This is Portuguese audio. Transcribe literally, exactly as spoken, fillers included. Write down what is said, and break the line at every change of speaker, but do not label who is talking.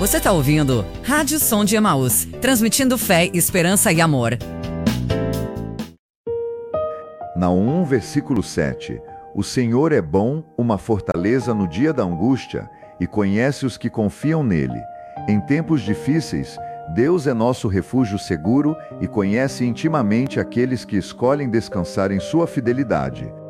Você está ouvindo Rádio Som de Emaús, transmitindo fé, esperança e amor.
Naum um, versículo sete. O Senhor é bom, uma fortaleza no dia da angústia, e conhece os que confiam nele. Em tempos difíceis, Deus é nosso refúgio seguro e conhece intimamente aqueles que escolhem descansar em sua fidelidade.